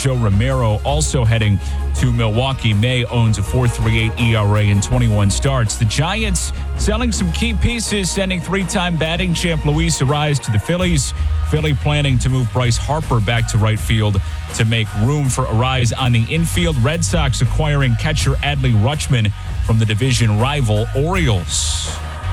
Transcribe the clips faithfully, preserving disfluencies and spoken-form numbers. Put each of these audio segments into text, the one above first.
Joe Romero also heading to Milwaukee. May owns a four point three eight E R A in twenty-one starts. The Giants selling some key pieces, sending three-time batting champ Luis Arraez to the Phillies. Philly planning to move Bryce Harper back to right field to make room for Arraez on the infield. Red Sox acquiring catcher Adley Rutschman from the division rival Orioles.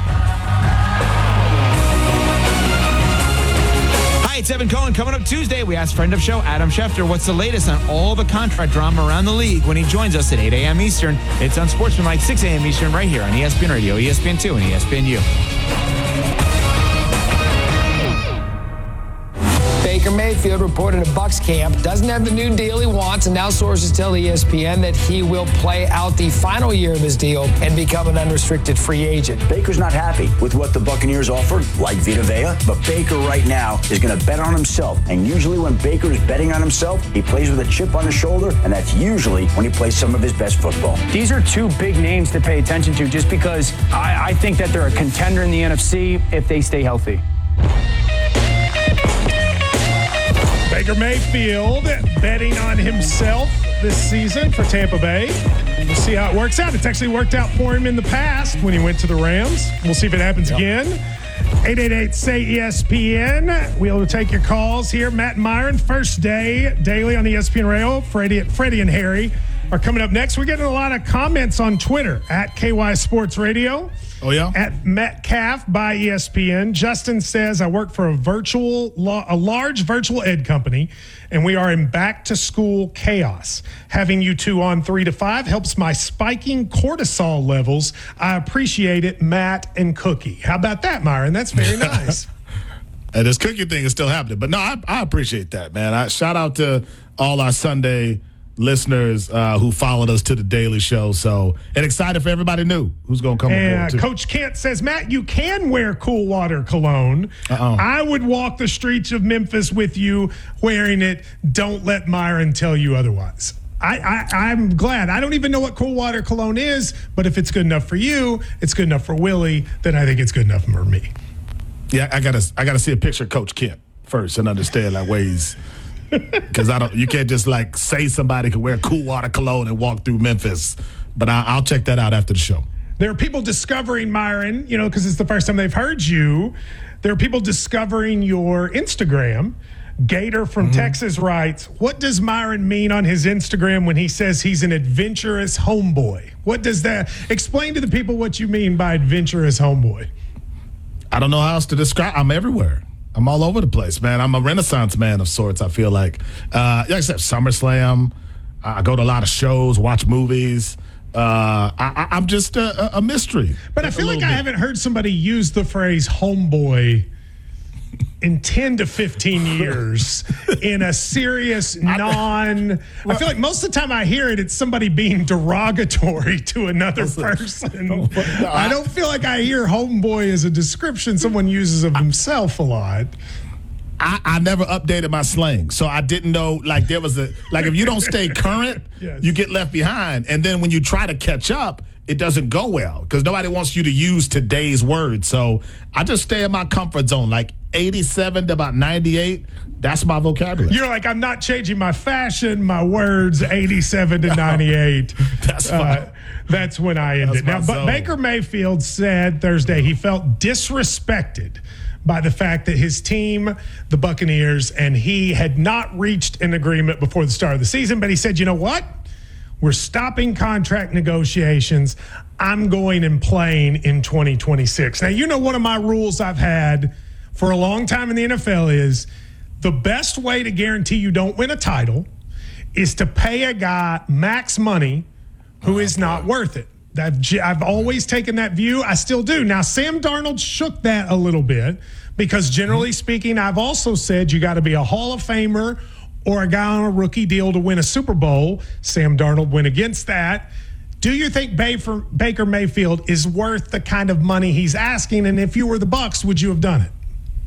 Hi, it's Evan Cohen. Coming up Tuesday, we asked friend of show Adam Schefter what's the latest on all the contract drama around the league when he joins us at eight a.m. Eastern. It's on Sportsmanlike, six a.m. Eastern, right here on E S P N Radio, E S P N two, and E S P N U. Baker Mayfield reported at Bucs camp doesn't have the new deal he wants, and now sources tell E S P N that he will play out the final year of his deal and become an unrestricted free agent. Baker's not happy with what the Buccaneers offered, like Vita Vea, but Baker right now is going to bet on himself. And usually when Baker is betting on himself, he plays with a chip on his shoulder, and that's usually when he plays some of his best football. These are two big names to pay attention to just because I, I think that they're a contender in the N F C if they stay healthy. Baker Mayfield betting on himself this season for Tampa Bay. We'll see how it works out. It's actually worked out for him in the past when he went to the Rams. We'll see if it happens yep. again. eight eight eight, S A Y, E S P N. We'll take your calls here. Matt and Myron, first day daily on E S P N Radio. Freddie, Freddie and Harry are coming up next. We're getting a lot of comments on Twitter at K Y Sports Radio. Oh, yeah? At Metcalf by E S P N. Justin says, I work for a virtual, a large virtual ed company, and we are in back-to-school chaos. Having you two on three to five helps my spiking cortisol levels. I appreciate it, Matt and Cookie. How about that, Myron? That's very nice. And this Cookie thing is still happening. But, no, I, I appreciate that, man. I, shout out to all our Sunday listeners uh, who followed us to the Daily Show. So, and excited for everybody new who's going to come and aboard, too. Coach Kent says, Matt, you can wear Cool Water cologne. Uh-oh. I would walk the streets of Memphis with you wearing it. Don't let Myron tell you otherwise. I, I, I'm glad. I don't even know what Cool Water cologne is, but if it's good enough for you, it's good enough for Willie, then I think it's good enough for me. Yeah, I gotta, I gotta see a picture of Coach Kent first and understand like ways. Because I don't, you can't just like say somebody can wear Cool Water cologne and walk through Memphis. But I, I'll check that out after the show. There are people discovering Myron, you know, because it's the first time they've heard you. There are people discovering your Instagram. Gator from mm-hmm. Texas writes, what does Myron mean on his Instagram when he says he's an adventurous homeboy? What does that explain to the people what you mean by adventurous homeboy? I don't know how else to describe. I'm everywhere. I'm all over the place, man. I'm a Renaissance man of sorts, I feel like. Uh, like I said, SummerSlam. I go to a lot of shows, watch movies. Uh, I, I'm just a, a mystery. But I feel like I haven't heard somebody use the phrase homeboy in ten to fifteen years in a serious non I feel like most of the time I hear it, it's somebody being derogatory to another person. I don't feel like I hear homeboy as a description someone uses of himself a lot. I, I never updated my slang, so I didn't know, like, there was a, like, if you don't stay current, yes. you get left behind. And then when you try to catch up, it doesn't go well because nobody wants you to use today's words. So I just stay in my comfort zone, like eighty-seven to about ninety-eight. That's my vocabulary. You're like, I'm not changing my fashion, my words, eighty-seven to ninety-eight. That's fine. Uh, that's when I end that's it. Now, but zone. Baker Mayfield said Thursday he felt disrespected by the fact that his team, the Buccaneers, and he had not reached an agreement before the start of the season. But he said, you know what? We're stopping contract negotiations. I'm going and playing in twenty twenty-six. Now, you know, one of my rules I've had for a long time in the N F L is the best way to guarantee you don't win a title is to pay a guy max money who oh, is not boy. worth it. I've, I've always taken that view. I still do. Now, Sam Darnold shook that a little bit because generally speaking, I've also said you got to be a Hall of Famer or a guy on a rookie deal to win a Super Bowl. Sam Darnold went against that. Do you think Baker Mayfield is worth the kind of money he's asking? And if you were the Bucs, would you have done it?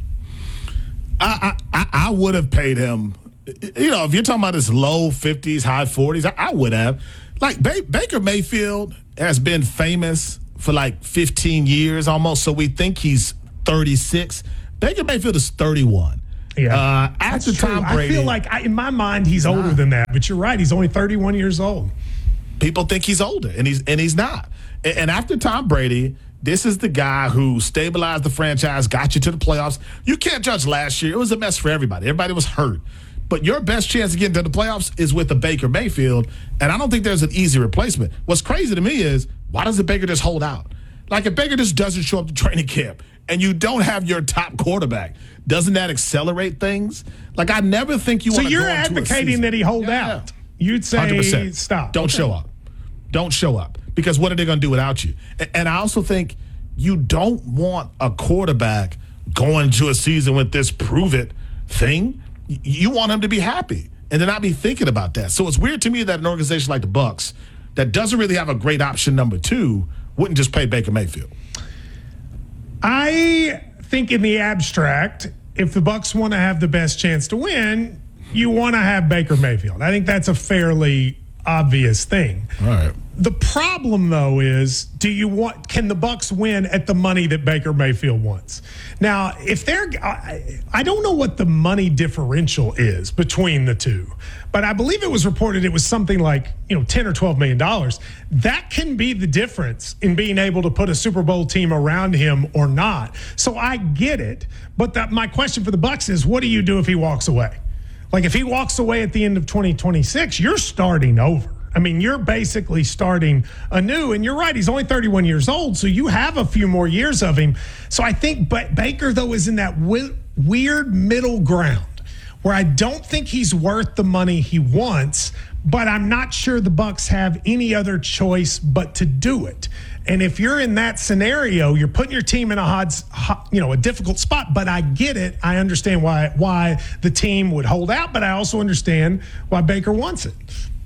I I, I would have paid him. You know, if you're talking about his low fifties, high forties, I, I would have. Like, ba- Baker Mayfield has been famous for like fifteen years almost, so we think he's thirty-six. Baker Mayfield is thirty-one. Yeah. Uh, after That's true. Tom Brady, I feel like I, in my mind he's older than that, but you're right. He's only thirty-one years old. people think he's older, and he's and he's not. And, and after Tom Brady, this is the guy who stabilized the franchise, got you to the playoffs. You can't judge last year. It was a mess for everybody. Everybody was hurt. But your best chance of getting to the playoffs is with the Baker Mayfield, and I don't think there's an easy replacement. What's crazy to me is, why doesn't Baker just hold out? Like, if Baker just doesn't show up to training camp and you don't have your top quarterback, doesn't that accelerate things? Like, I never think you so want to go you're into a advocating season. that he hold Yeah. out. You'd say one hundred percent. stop. Don't Okay. show up. Don't show up. Because what are they going to do without you? A- And I also think you don't want a quarterback going to a season with this prove it thing. Y- You want him to be happy and to not be thinking about that. So it's weird to me that an organization like the Bucs that doesn't really have a great option number two wouldn't just pay Baker Mayfield. I think in the abstract, if the Bucs want to have the best chance to win, you want to have Baker Mayfield. I think that's a fairly obvious thing. All right. The problem, though, is do you want? Can the Bucs win at the money that Baker Mayfield wants? Now, if they're, I, I don't know what the money differential is between the two, but I believe it was reported it was something like you know ten or twelve million dollars. That can be the difference in being able to put a Super Bowl team around him or not. So I get it, but that, my question for the Bucs is, what do you do if he walks away? Like if he walks away at the end of twenty twenty-six, you're starting over. I mean, you're basically starting anew, and you're right. He's only thirty-one years old, so you have a few more years of him. So I think but Baker, though, is in that wi- weird middle ground where I don't think he's worth the money he wants, but I'm not sure the Bucs have any other choice but to do it. And if you're in that scenario, you're putting your team in a hot, hot, you know, a difficult spot. But I get it. I understand why why the team would hold out, but I also understand why Baker wants it.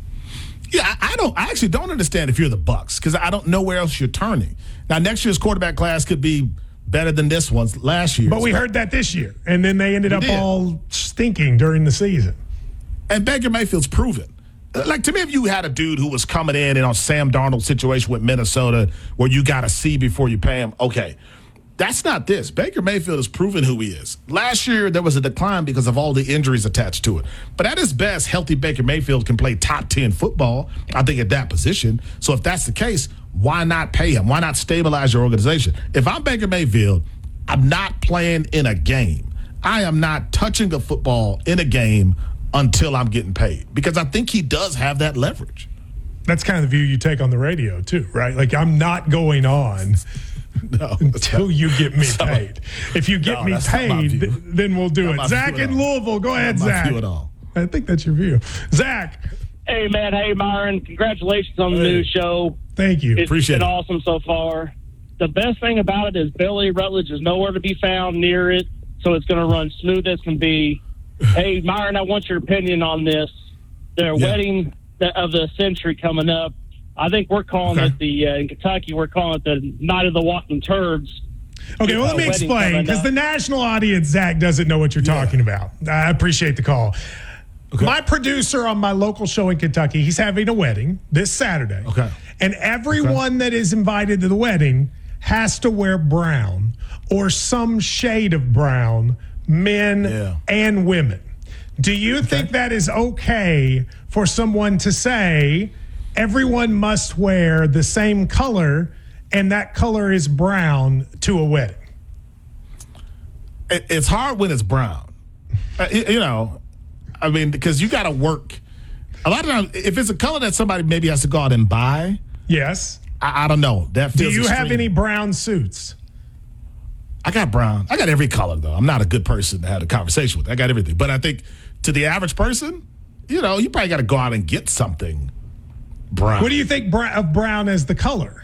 Yeah, I I don't. I actually don't understand if you're the Bucs because I don't know where else you're turning. Now, next year's quarterback class could be better than this one's last year. But we heard that this year, and then they ended We up did. all stinking during the season. And Baker Mayfield's proven. Like, to me, if you had a dude who was coming in in a Sam Darnold situation with Minnesota where you got to see before you pay him, okay, that's not this. Baker Mayfield has proven who he is. Last year, there was a decline because of all the injuries attached to it. But at his best, healthy Baker Mayfield can play top ten football, I think, at that position. So if that's the case, why not pay him? Why not stabilize your organization? If I'm Baker Mayfield, I'm not playing in a game. I am not touching the football in a game until I'm getting paid because I think he does have that leverage. That's kind of the view you take on the radio, too, right? Like, I'm not going on No, until you get me not- paid. If you get No, me that's not my paid, view. th- then we'll do Not it. my Zach view at in all. Louisville. Go ahead, Not my Zach. view at all. I think that's your view. Zach, Hey, man. Hey, Myron. Congratulations on the Hey. new show. thank you. It's Appreciate been it. awesome so far. The best thing about it is Billy Rutledge is nowhere to be found near it, so it's going to run smooth as can be. Hey, Myron, I want your opinion on this. Their Yeah. wedding of the century coming up. I think we're calling Okay. it the, uh, in Kentucky, we're calling it the Night of the Walking Turds. Okay, well, let Uh, me wedding explain coming because up. the national audience, Zach, doesn't know what you're talking about. I appreciate the call. My producer on my local show in Kentucky, he's having a wedding this Saturday. Okay. And everyone that is invited to the wedding has to wear brown or some shade of brown, men Yeah. and women. Do you think that is okay for someone to say everyone must wear the same color and that color is brown to a wedding? It- It's hard when it's brown. Uh, y- You know, I mean, because you got to work. A lot of times, if it's a color that somebody maybe has to go out and buy, Yes. I, I don't know. That Do feels you have extreme. any brown suits? I got brown. I got every color, though. I'm not a good person to have a conversation with. I got everything. But I think to the average person, you know, you probably got to go out and get something brown. What do you think br- of brown as the color?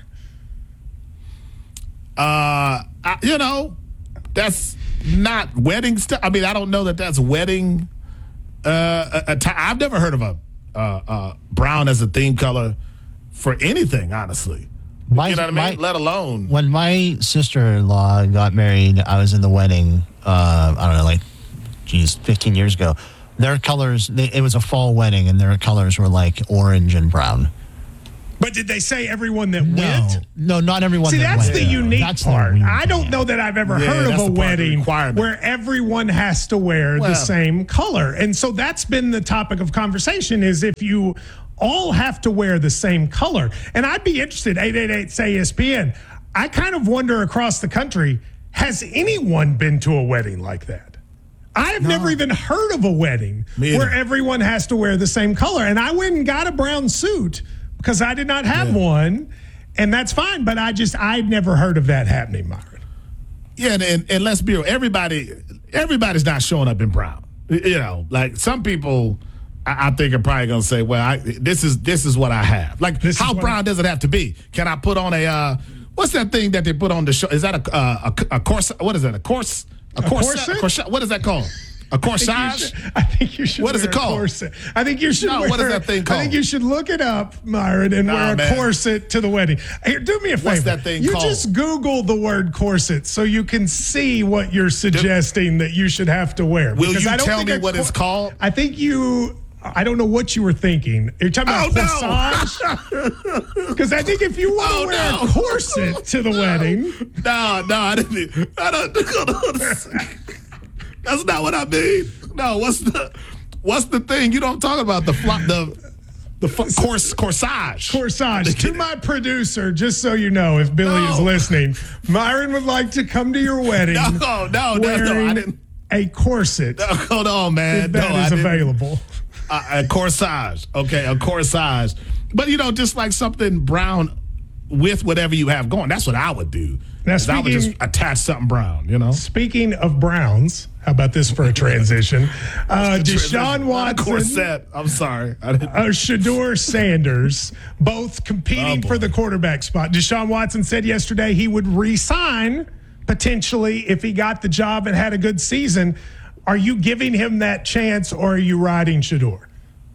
Uh, I, you know, that's not wedding stuff. I mean, I don't know that that's wedding. Uh, a, a t- I've never heard of a uh, uh, brown as a theme color for anything, honestly. My, You know what I mean? my- Let alone. when my sister-in-law got married, I was in the wedding. Uh, I don't know, like, geez, fifteen years ago. Their colors, they, it was a fall wedding, and their colors were like orange and brown. But did they say everyone that No, went? no, not everyone. See, that that's went. the unique That's the part. weird I don't part. know that I've ever Yeah, heard of that's a the part of the wedding requirement. where everyone has to wear Well- the same color. And so that's been the topic of conversation is if you all have to wear the same color. And I'd be interested, eight eight eight, say E S P N. I kind of wonder across the country, has anyone been to a wedding like that? I've No. never even heard of a wedding Me either. where everyone has to wear the same color. And I went and got a brown suit because I did not have Yeah. one. And that's fine, but I just, I'd never heard of that happening, Myron. Yeah, and, and, and let's be real. Everybody, everybody's not showing up in brown. You know, like some people, I, I think are probably going to say, "Well, I, this is this is what I have." Like, This is how what brown I- does it have to be? Can I put on a uh, what's that thing that they put on the show? Is that a uh, a, a course? What is that? A course? A, A corset? corset? A corset? What is that called? A I think you corsage? should- I think you should. What is wear it a called? corset. I think you should. No, wear, what is that thing I called? think you should look it up, Myron, and Nah, wear a man. corset to the wedding. Here, do me a favor. What's that thing you called? just Google the word corset so you can see what you're suggesting that you should have to wear. Will Because you I don't tell think me a what it's called? I think you. I don't know what you were thinking. You're talking about Oh, corsage? Because I think if you want to Oh, wear no. a corset to the wedding, No, no, I didn't. I don't. That's not what I mean. No, what's the what's the thing? You don't talk about the flop the the fu- course corsage. corsage. To my producer, just so you know, if Billy No. is listening, Myron would like to come to your wedding. No, no, no, no, wearing I didn't. a corset. No, hold on, man. If that no, is I didn't. available. Uh, a corsage, okay, a corsage. But you know, just like something brown with whatever you have going. That's what I would do. Now, Is I would just speaking- attach something brown. You know, Speaking of Browns, how about this for a transition? Uh, Deshaun Not a Watson, corset. I'm sorry. I didn't. uh, Shador Sanders, both competing Oh, boy. for the quarterback spot. Deshaun Watson said yesterday he would re-sign potentially if he got the job and had a good season. Are you giving him that chance, or are you riding Shador?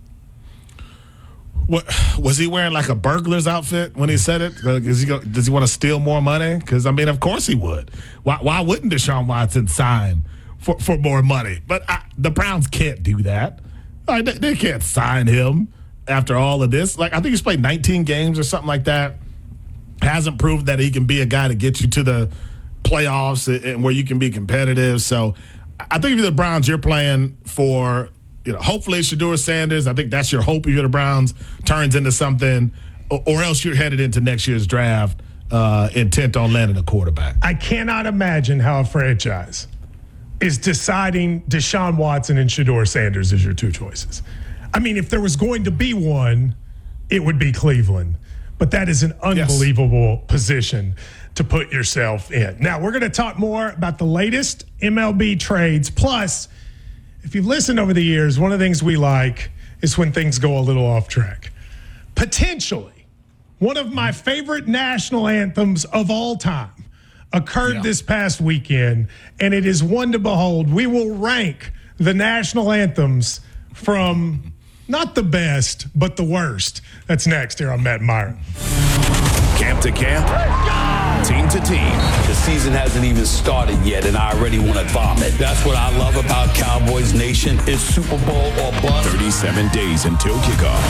What was he wearing, like a burglar's outfit when he said it? Like, is he go, does he want to steal more money? Because I mean, of course he would. Why, why wouldn't Deshaun Watson sign for, for more money? But I, the Browns can't do that. Like, they, they can't sign him after all of this. Like, I think he's played nineteen games or something like that. Hasn't proved that he can be a guy to get you to the playoffs and, and where you can be competitive. So I think if you're the Browns, you're playing for, you know, hopefully Shador Sanders. I think that's your hope if you're the Browns, turns into something, or, or else you're headed into next year's draft uh, intent on landing a quarterback. I cannot imagine how a franchise is deciding Deshaun Watson and Shador Sanders as your two choices. I mean, if there was going to be one, it would be Cleveland. But that is an unbelievable position to put yourself in. Now, we're going to talk more about the latest M L B trades. Plus, if you've listened over the years, one of the things we like is when things go a little off track. Potentially, one of my favorite national anthems of all time occurred Yeah. this past weekend, and it is one to behold. We will rank the national anthems from not the best, but the worst. That's next here on Matt and Myron. Camp to camp, team to team. The season hasn't even started yet, and I already want to vomit. That's what I love about Cowboys Nation. It's Super Bowl or bust. thirty-seven days until kickoff.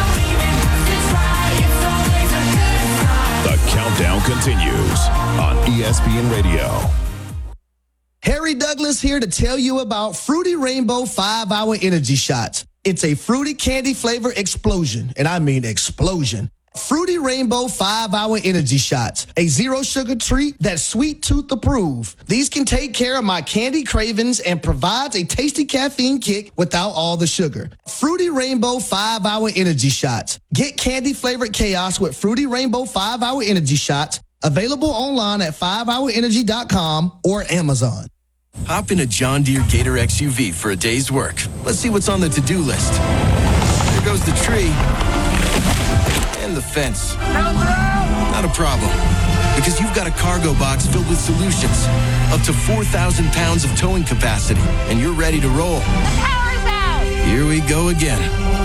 The countdown continues on E S P N Radio. Harry Douglas here to tell you about Fruity Rainbow five hour Energy Shots. It's a fruity candy flavor explosion, and I mean explosion. Fruity Rainbow five hour Energy Shots, a zero sugar treat that's sweet tooth approved. These can take care of my candy cravings and provides a tasty caffeine kick without all the sugar. Fruity Rainbow five hour Energy Shots. Get candy flavored chaos with Fruity Rainbow five hour Energy Shots. Available online at five hour energy dot com or Amazon. Hop in a John Deere Gator X U V for a day's work. Let's see what's on the to-do list. There goes the tree. And the fence. Not a problem. Because you've got a cargo box filled with solutions. Up to four thousand pounds of towing capacity. And you're ready to roll. The power's out! Here we go again.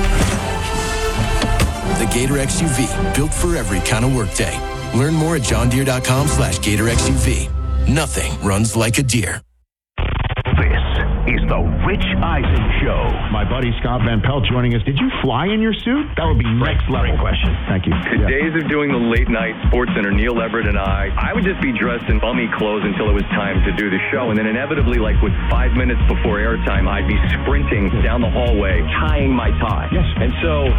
The Gator X U V. Built for every kind of workday. Learn more at john deere dot com slash gator X U V. Nothing runs like a deer. This is the Rich Eisen Show. My buddy Scott Van Pelt joining us. Did you fly in your suit? That would be next level. Great question. Thank you. The yeah. days of doing the late night Sports Center, Neil Everett and I, I would just be dressed in bummy clothes until it was time to do the show. And then inevitably, like with five minutes before airtime, I'd be sprinting down the hallway, tying my tie. Yes. And so